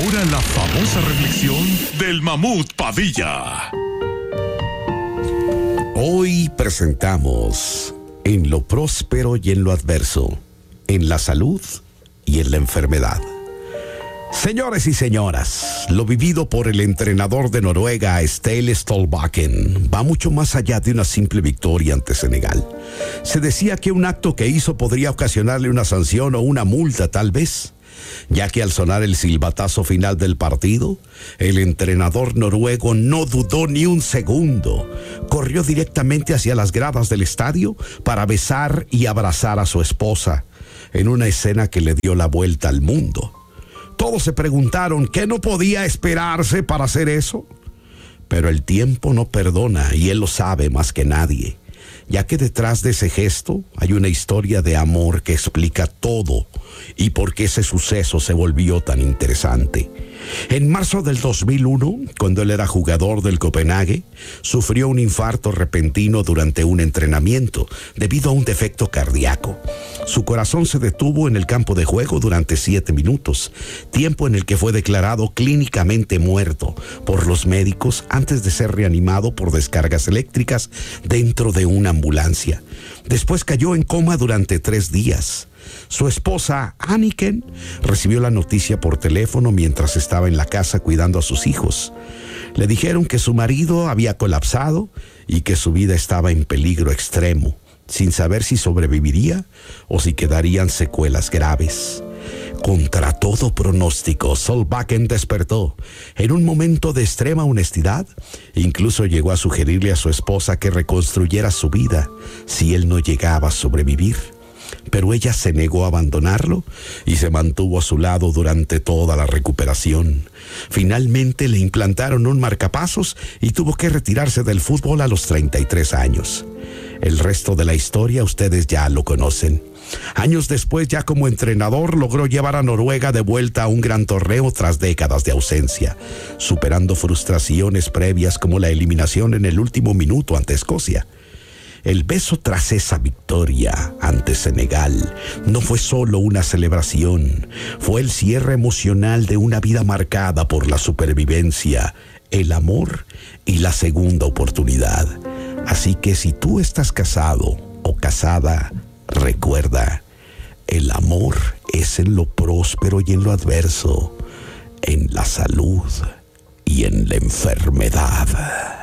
ahora la famosa reflexión del Mamut Padilla. Hoy presentamos en lo próspero y en lo adverso, en la salud y en la enfermedad. Señores y señoras, lo vivido por el entrenador de Noruega, Ståle Solbakken, va mucho más allá de una simple victoria ante Senegal. Se decía que un acto que hizo podría ocasionarle una sanción o una multa, tal vez, ya que al sonar el silbatazo final del partido, el entrenador noruego no dudó ni un segundo. Corrió directamente hacia las gradas del estadio para besar y abrazar a su esposa, en una escena que le dio la vuelta al mundo. Todos se preguntaron qué no podía esperarse para hacer eso. Pero el tiempo no perdona y él lo sabe más que nadie, ya que detrás de ese gesto hay una historia de amor que explica todo y por qué ese suceso se volvió tan interesante. En marzo del 2001, cuando él era jugador del Copenhague, sufrió un infarto repentino durante un entrenamiento debido a un defecto cardíaco. Su corazón se detuvo en el campo de juego durante 7 minutos, tiempo en el que fue declarado clínicamente muerto por los médicos antes de ser reanimado por descargas eléctricas dentro de una ambulancia. Después cayó en coma durante 3 días. Su esposa, Anniken, recibió la noticia por teléfono mientras estaba en la casa cuidando a sus hijos. Le dijeron que su marido había colapsado y que su vida estaba en peligro extremo, sin saber si sobreviviría o si quedarían secuelas graves. Contra todo pronóstico, Solbakken despertó. En un momento de extrema honestidad, incluso llegó a sugerirle a su esposa que reconstruyera su vida si él no llegaba a sobrevivir. Pero ella se negó a abandonarlo y se mantuvo a su lado durante toda la recuperación. Finalmente le implantaron un marcapasos y tuvo que retirarse del fútbol a los 33 años. El resto de la historia ustedes ya lo conocen. Años después, ya como entrenador, logró llevar a Noruega de vuelta a un gran torneo tras décadas de ausencia, superando frustraciones previas como la eliminación en el último minuto ante Escocia. El beso tras esa victoria ante Senegal no fue solo una celebración, fue el cierre emocional de una vida marcada por la supervivencia, el amor y la segunda oportunidad. Así que si tú estás casado o casada, recuerda, el amor es en lo próspero y en lo adverso, en la salud y en la enfermedad.